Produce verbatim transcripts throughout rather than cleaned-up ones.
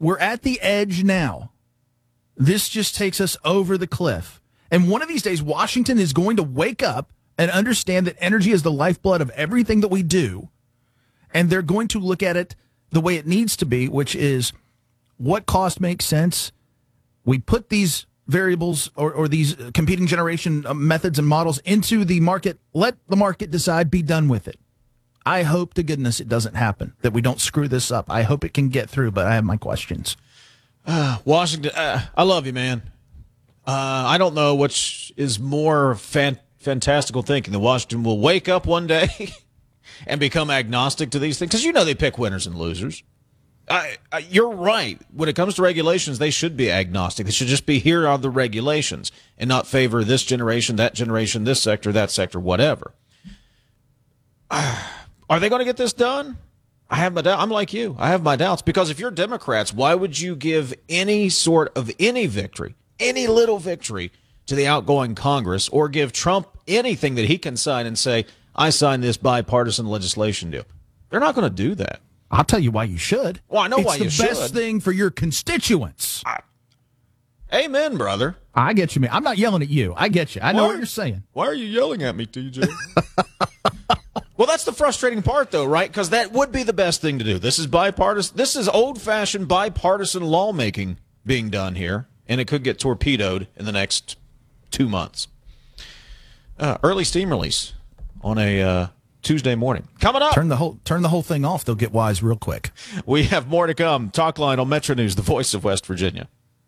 we're at the edge now. This just takes us over the cliff. And one of these days, Washington is going to wake up and understand that energy is the lifeblood of everything that we do. And they're going to look at it the way it needs to be, which is what cost makes sense. We put these variables or, or these competing generation methods and models into the market. Let the market decide, be done with it. I hope to goodness it doesn't happen, that we don't screw this up. I hope it can get through, but I have my questions. Uh, Washington, uh, I love you, man. Uh, I don't know which is more fan- fantastical thinking, that Washington will wake up one day and become agnostic to these things. Because you know they pick winners and losers. I, I, you're right. When it comes to regulations, they should be agnostic. They should just be, here are the regulations, and not favor this generation, that generation, this sector, that sector, whatever. Uh, are they going to get this done? I have my doubt. I'm like you. I have my doubts. Because if you're Democrats, why would you give any sort of any victory, any little victory to the outgoing Congress, or give Trump anything that he can sign and say, I signed this bipartisan legislation deal? They're not going to do that. I'll tell you why you should. Well, I know it's why you should. It's the best thing for your constituents. I, amen, brother. I get you, man. I'm not yelling at you. I get you. I know why, what you're saying. Why are you yelling at me, T J? Well, that's the frustrating part, though, right? Because that would be the best thing to do. This is bipartisan. This is old-fashioned bipartisan lawmaking being done here, and it could get torpedoed in the next two months. Uh, early steam release on a uh, Tuesday morning. Coming up. Turn the whole turn the whole thing off. They'll get wise real quick. We have more to come. Talk line on Metro News, the voice of West Virginia.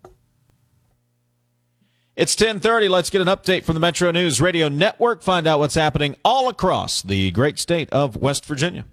It's ten thirty. Let's get an update from the Metro News Radio Network. Find out what's happening all across the great state of West Virginia.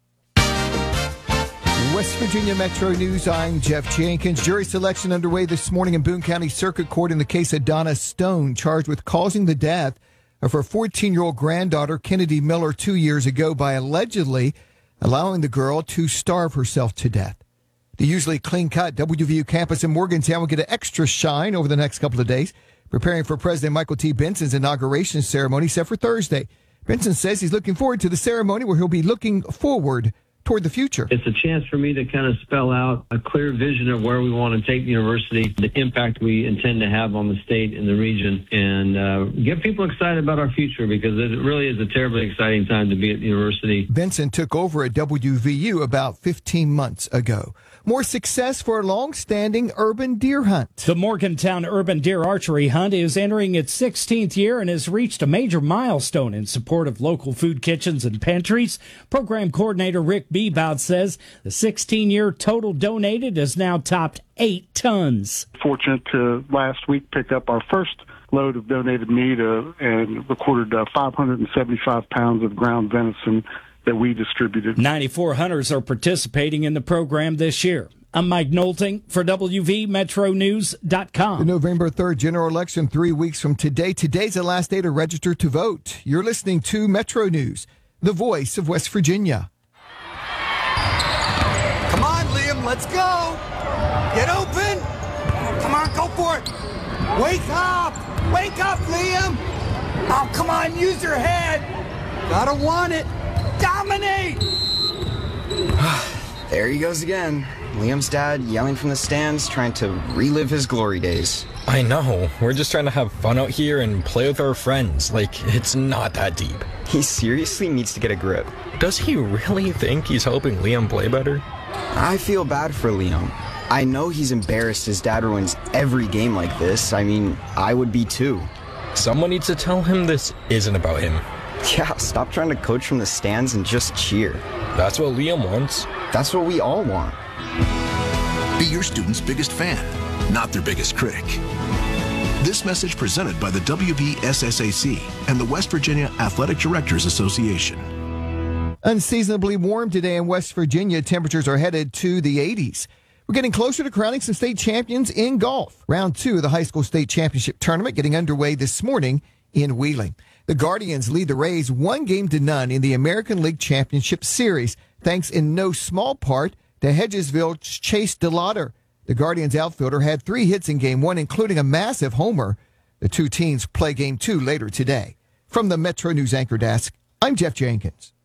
West Virginia Metro News, I'm Jeff Jenkins. Jury selection underway this morning in Boone County Circuit Court in the case of Donna Stone, charged with causing the death of her fourteen-year-old granddaughter, Kennedy Miller, two years ago by allegedly allowing the girl to starve herself to death. The usually clean-cut W V U campus in Morgantown will get an extra shine over the next couple of days, preparing for President Michael T. Benson's inauguration ceremony set for Thursday. Benson says he's looking forward to the ceremony where he'll be looking forward toward the future. It's a chance for me to kind of spell out a clear vision of where we want to take the university, the impact we intend to have on the state and the region, and uh, get people excited about our future, because it really is a terribly exciting time to be at the university. Benson took over at W V U about fifteen months ago. More success for a long-standing urban deer hunt. The Morgantown Urban Deer Archery Hunt is entering its sixteenth year and has reached a major milestone in support of local food kitchens and pantries. Program coordinator Rick Bebout says the sixteen-year total donated has now topped eight tons. Fortunate to last week pick up our first load of donated meat uh, and recorded uh, five hundred seventy-five pounds of ground venison that we distributed. ninety-four hunters are participating in the program this year. I'm Mike Knowlting for W V Metro News dot com. The November third general election, three weeks from today. Today's the last day to register to vote. You're listening to Metro News, the voice of West Virginia. Come on, Liam, let's go. Get open. Come on, go for it. Wake up. Wake up, Liam. Oh, come on, use your head. Gotta want it. Dominate! There he goes again. Liam's dad yelling from the stands, trying to relive his glory days. I know. We're just trying to have fun out here and play with our friends. Like, it's not that deep. He seriously needs to get a grip. Does he really think he's helping Liam play better? I feel bad for Liam. I know he's embarrassed his dad ruins every game like this. I mean, I would be too. Someone needs to tell him this isn't about him. Yeah, stop trying to coach from the stands and just cheer. That's what Liam wants. That's what we all want. Be your student's biggest fan, not their biggest critic. This message presented by the W V S S A C and the West Virginia Athletic Directors Association. Unseasonably warm today in West Virginia. Temperatures are headed to the eighties. We're getting closer to crowning some state champions in golf. Round two of the high school state championship tournament getting underway this morning in Wheeling. The Guardians lead the Rays one game to none in the American League Championship Series, thanks in no small part to Hedgesville's Chase DeLauder. The Guardians outfielder had three hits in game one, including a massive homer. The two teams play game two later today. From the Metro News Anchor Desk, I'm Jeff Jenkins.